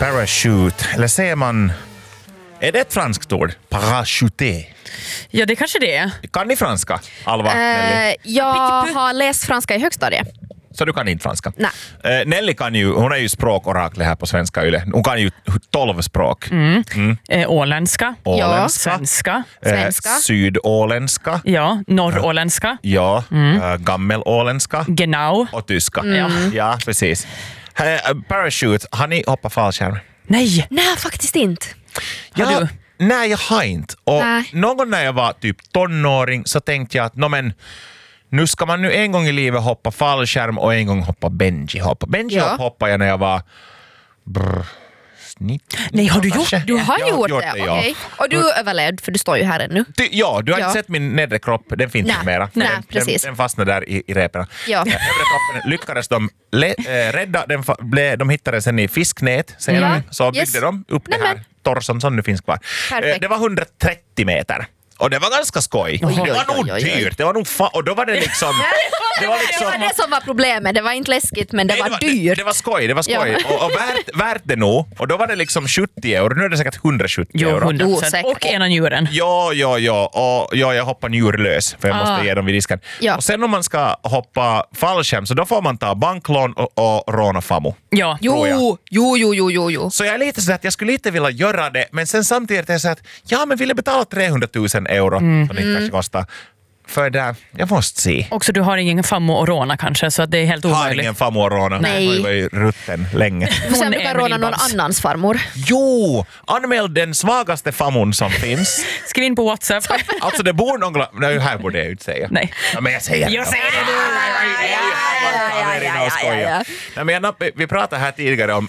Parachute. Eller säger man... Är det ett franskt ord? Parachuté. Ja, det kanske det är. Kan ni franska, Alva? Nelly? Jag har läst franska i högstadiet. Så du kan inte franska? Nej. Nelly kan ju, hon är ju språkoraklet här på Svenska Yle. Hon kan ju 12 språk. Åländska. Svenska. Sydåländska. Ja, norråländska. Ja, gammelåländska. Genau. Och tyska. Ja, precis. Parachute, har ni hoppat fallskärm? Nej, Faktiskt inte. har du? Nej, jag har inte. Och någon när jag var typ tonåring så tänkte jag att nu ska man nu en gång i livet hoppa fallskärm och en gång hoppa bungee hopp. Bungee hopp hoppade jag när jag var 19. Nej, har du gjort Du har gjort det, ja. okej. Och du överlevde, för du står ju här ännu. Du har inte sett min nedre kropp, den finns inte mera. Nej, precis. Den fastnade där i repen. Ja. Övre kroppen lyckades de rädda, de hittade sen i fisknät senare, så byggde de upp det här torson som nu finns kvar. Det var 130 meter. Och det var ganska skoj. Det var nog dyrt. Det var nog och då var det liksom... Det var det som var problemet. Det var inte läskigt, men det var dyrt. Det var skoj. Och värt det nog. Och då var det liksom 70 euro. Nu är det säkert 170 euro. 100%. Och ena njuren. Ja. Och jag hoppar njurlös, för jag måste ge dem vid disken. Ja. Och sen om man ska hoppa fallskärm, så då får man ta banklån och råna famo. Ja. Jo. Så jag är lite så att jag skulle lite vilja göra det, men sen samtidigt är jag så att men vill jag betala 300 000 euro som det kanske kostar. För det, jag måste se. Också du har ingen fammo och råna kanske, så att det är helt omöjligt. Har ingen farmor att råna. Nej. Jag var ju rutten länge. Sen du kan råna någon annans farmor. Jo, anmäl den svagaste famon som finns. Skriv in på WhatsApp. Alltså det bor någon... Nej, här borde jag inte säga. Nej. Ja, men jag säger Jag säger det nu. Nej, men vi pratade här tidigare om...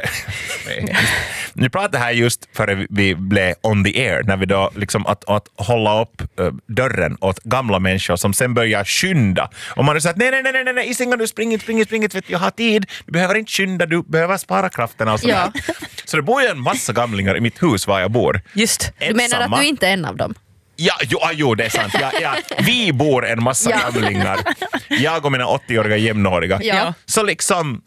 Vi pratade här just före vi blev on the air, när vi då liksom att hålla upp dörren åt gamla människor som sen börjar skynda. Och man är så att nej, Isinga, du spring inte, vet jag har tid. Du behöver inte skynda, du behöver spara kraften och sådär. Ja. Så det bor ju en massa gamlingar i mitt hus var jag bor. Just. Du menar att du inte är en av dem? Jo, det är sant. Vi bor en massa gamlingar. Jag och mina 80-åriga jämnåriga. Ja. Så liksom...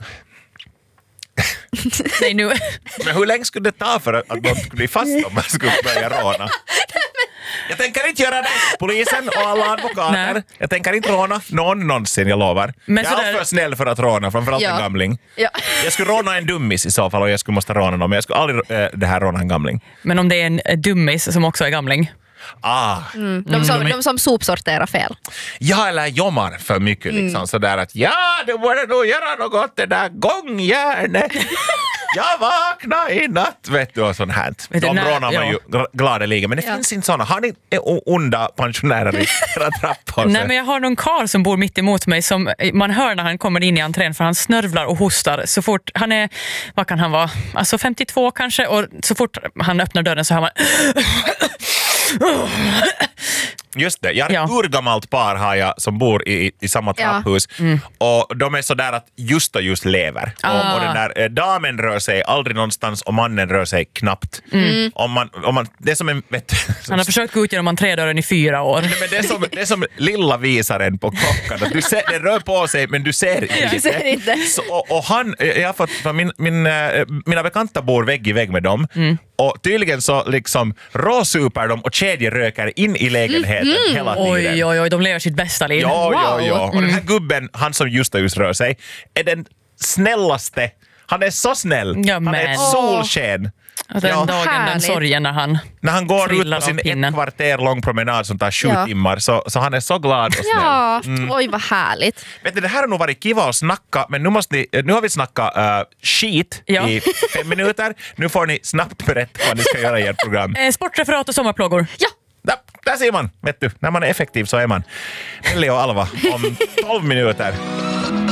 Nej, nu. Men hur länge skulle det ta för att de skulle bli fast om man skulle börja råna? Jag tänker inte göra det. Polisen och alla advokater. Nej. Jag tänker inte råna någon någonsin, jag lovar. Men jag är sådär... för snäll för att råna, framförallt en gamling. Ja. Jag skulle råna en dummis i så fall, och jag skulle måste råna någon. Men jag skulle aldrig det här råna en gamling. Men om det är en dummis som också är gamling? De som sopsorterar fel. Ja, eller jommar för mycket liksom sådär att du borde nog göra något det där gångjärnet. Jag vaknade i natt, vet du, och sånt här. De rånar man ju gladeligen, men det finns inte såna. Har ni onda pensionärer i era trappor? Nej, men jag har någon karl som bor mitt emot mig som man hör när han kommer in i entrén, för han snörvlar och hostar så fort han är, vad kan han vara, alltså 52 kanske, och så fort han öppnar dörren så hör man Just det, jag har ett urgammalt par här som bor i samma trapphus och de är sådär att just lever. Och den där damen rör sig aldrig någonstans och mannen rör sig knappt. Om man, det är som en... Han har försökt gå ut genom entrédörren i 4 år. Nej, men det är som lilla visaren på klockan. Du ser, det rör på sig men du ser inte. Du ser inte. Så, och han, jag har fått, mina bekanta bor vägg i vägg med dem. Och tydligen så liksom råsupar de och kedjerökar in i lägenheten hela tiden. Oj, de lever sitt bästa liv. Ja. Och den här gubben, han som just rör sig, är den snällaste. Han är så snäll. Han är ett solsken. Och den dagen, den sorgen när han går ut på sin 1 kvarter lång promenad som tar 7 timmar, så han är så glad och snäll. Ja, oj vad härligt. Vet du, det här har nog varit kiva att snacka, men nu har vi snackat skit i 5 minuter. Nu får ni snabbt berätta vad ni ska göra i ert program. Sportreferat och sommarplågor. Ja. Där ser man, vet du. När man är effektiv så är man. Nelly och Alva om 12 minuter.